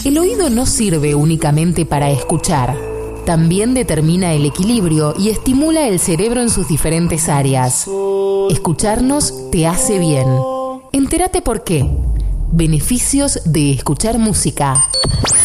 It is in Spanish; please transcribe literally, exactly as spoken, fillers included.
El oído no sirve únicamente para escuchar. También determina el equilibrio y estimula el cerebro en sus diferentes áreas. Escucharnos te hace bien. Entérate por qué. Beneficios de escuchar música.